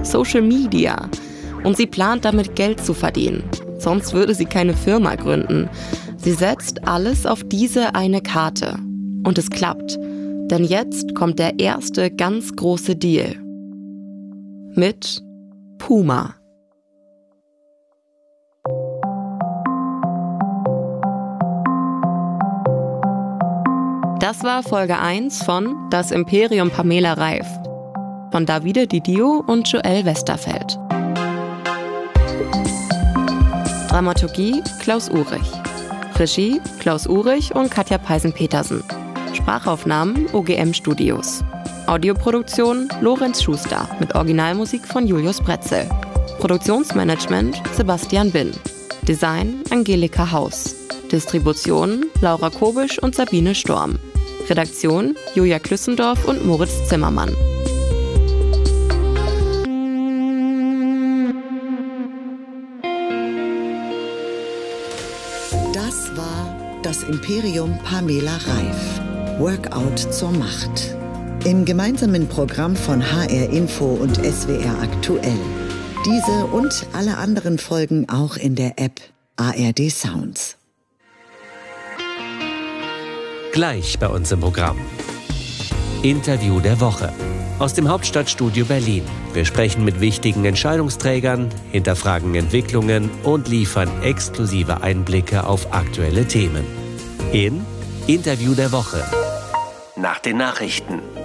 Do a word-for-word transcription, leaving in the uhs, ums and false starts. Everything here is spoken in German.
Social Media. Und sie plant damit Geld zu verdienen. Sonst würde sie keine Firma gründen. Sie setzt alles auf diese eine Karte. Und es klappt. Denn jetzt kommt der erste ganz große Deal. Mit Puma. Das war Folge eins von Das Imperium Pamela Reif von Davide Di Dio und Joel Westerfeld. Dramaturgie Klaus Uhrig. Regie Klaus Uhrig und Katja Peisen-Petersen. Sprachaufnahmen O G M Studios. Audioproduktion Lorenz Schuster mit Originalmusik von Julius Bretzel. Produktionsmanagement Sebastian Bin. Design Angelika Haus. Distribution Laura Kobisch und Sabine Storm. Redaktion Julia Klüssendorf und Moritz Zimmermann. Das war das Imperium Pamela Reif. Workout zur Macht. Im gemeinsamen Programm von H R Info und S W R Aktuell. Diese und alle anderen Folgen auch in der App A R D Sounds. Gleich bei uns im Programm. Interview der Woche. Aus dem Hauptstadtstudio Berlin. Wir sprechen mit wichtigen Entscheidungsträgern, hinterfragen Entwicklungen und liefern exklusive Einblicke auf aktuelle Themen. In Interview der Woche. Nach den Nachrichten.